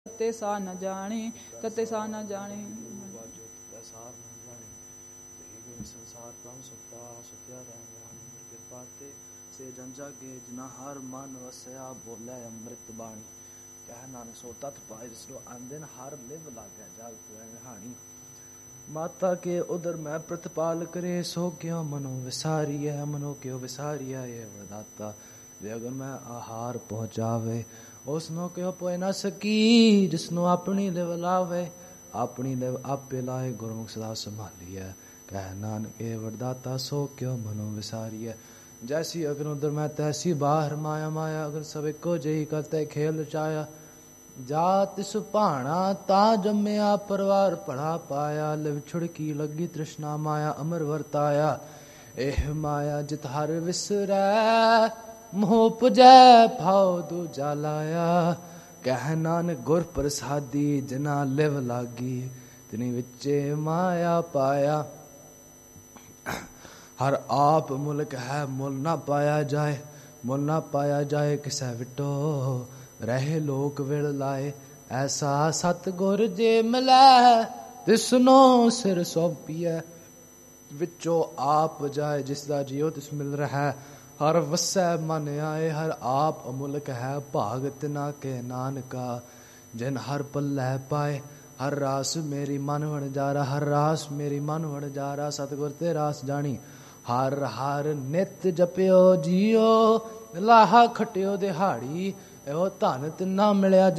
ਕਤੇ ਸਾ ਨ ਜਾਣੇ, ਕਤੇ ਸਾ ਨ ਜਾਣੇ। ਸੰਸਾਰ ਪ੍ਰਮ ਸੁਖਤਾ ਸੁਖਿਆ ਰਹਿ ਕਿਰਪਾ ਤੇ ਸੇ ਜਨ ਜਾਗੇ ਜਿਨਾ ਹਰ ਮਨ ਵਸਿਆ ਬੋਲੇ ਅੰਮ੍ਰਿਤ ਬਾਣੀ। ਕਹਿ ਨਾਨਕ ਸੋ ਤਤ ਪਾਏ ਜਿਸਨੂੰ ਆਂਦਨ ਹਰ ਲਿਵ ਲਾਗੇ ਜਲ ਤੁਐ ਹਾਣੀ। ਮਾਤਾ ਕੇ ਉਦਰ ਮੈਂ ਪ੍ਰਤਪਾਲ ਕਰੇ ਸੋ ਕਿਉ ਮਨੋ ਵਿਸਾਰੀਐ ਮਨੋ ਕਿਉ ਵਿਸਾਰੀਐ ਇਹ ਵਰਦਾਤਾ। ਵੇ ਅਗਰ ਮੈਂ ਆਹਾਰ ਪਹੁੰਚਾਵੇ ਉਸ ਨੂੰ ਕਿਉ ਪੋਇ ਨਾ ਸਕੀ। ਜਿਸਨੂੰ ਆਪਣੀ ਲਿਵ ਲਾਵੇ ਆਪਣੀ ਲਿਵ ਆਪੇ ਲਾਏ ਗੁਰਮੁਖ ਸਦਾ ਸੰਭਾਲੀਐ। ਕਹਿ ਨਾਨਕ ਇਹ ਵਰਦਾਤਾ ਸੋ ਕਿਉ ਮਨੋ ਵਿਸਾਰੀਐ। ਜੈਸੀ ਅਗਨ ਉਦਰ ਮੈਂ ਤੈਸੀ ਬਾਹਰ ਮਾਇਆ ਮਾਇਆ ਅਗਰ ਸਭ ਇੱਕੋ ਜਿਹੀ ਕਰਤੇ ਖੇਲ ਰਚਾਇਆ। ਜਾਤ ਸੁਭਾਣਾ ਤਾਂ ਜੰਮਿਆ ਪਰਿਵਾਰ ਭਲਾ ਪਾਇਆ। ਲਿਵ ਛੁੜਕੀ ਲੱਗੀ ਤ੍ਰਿਸ਼ਨਾ ਮਾਇਆ ਅਮਰ ਵਰਤਾਇਆ। ਇਹ ਮਾਇਆ ਜਿਤ ਹਰ ਵਿਸਰੈ ਮੋਹ ਪੁਜੈ ਭਾਉ ਦੂਜਾ ਲਾਇਆ। ਕਹਿ ਨਾਨਕ ਗੁਰ ਪ੍ਰਸਾਦੀ ਜਿਨਾ ਲਿਵ ਲਾਗੀ ਤਿਨੀ ਵਿੱਚੇ ਮਾਇਆ ਪਾਇਆ। ਹਰ ਆਪ ਮੁਲਕ ਹੈ ਮੁੱਲ ਨਾ ਪਾਇਆ ਜਾਏ ਮੁੱਲ ਨਾ ਪਾਇਆ ਜਾਏ ਕਿਸੈ ਵਿਟੋ। ਰਹੇ ਲੋਕ ਵਿਲ ਲਾਏ ਐਸਾ ਸਤਿਗੁਰ ਜੇ ਮਿਲੈ ਤਿਸਨੋ ਸਿਰ ਸੌਂਪੀਐ। ਵਿੱਚੋਂ ਆਪ ਜਾਏ ਜਿਸ ਦਾ ਜੀਉ ਤਿਸ ਮਿਲ ਰਹਾ। ਹਰ ਵਸੈ ਮਨ ਆਏ ਹਰ ਆਪ ਅਮੁਲਕ ਹੈ ਭਾਗ ਤਿਨਾ ਕੇ ਨਾਨਕਾ। ਜਿਨ ਹਰ ਪੱਲੇ ਪਾਏ ਹਰ ਰਾਸ ਮੇਰੀ ਮਨ ਵਣਜਾਰਾ ਹਰ ਰਾਸ ਮੇਰੀ ਮਨ ਵਣਜਾਰਾ। ਸਤਿਗੁਰ ਤੇ ਰਾਸ ਜਾਣੀ ਹਰ ਹਰ ਨਿਤ ਜਪਿਓ ਜੀਓ ਲਾਹਾ ਖਟਿਓ ਦਿਹਾੜੀ। ਇਹੋ ਧਨ ਤਿੰਨਾ ਮਿਲਿਆ